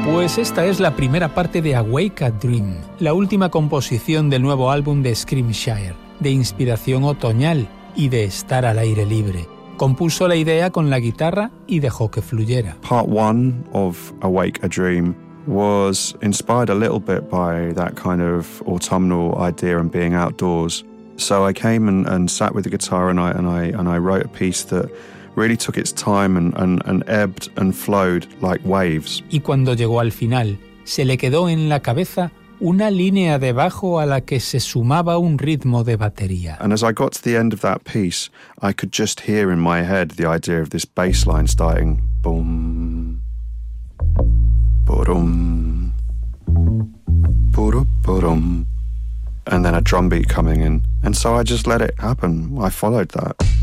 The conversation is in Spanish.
Pues esta es la primera parte de Awake a Dream, la última composición del nuevo álbum de Scrimshire, de inspiración otoñal y de estar al aire libre. Compuso la idea con la guitarra y dejó que fluyera. Part 1 of Awake a Dream was inspired a little bit by that kind of autumnal idea and being outdoors. So I came and sat with the guitar and I wrote a piece that really took its time and ebbed and flowed like waves. Y cuando llegó al final, se le quedó en la cabeza una línea de bajo a la que se sumaba un ritmo de batería. And as I got to the end of that piece, I could just hear in my head the idea of this bass line starting boom, ba-dum, ba-dum, and then a drum beat coming in. And so I just let it happen. I followed that.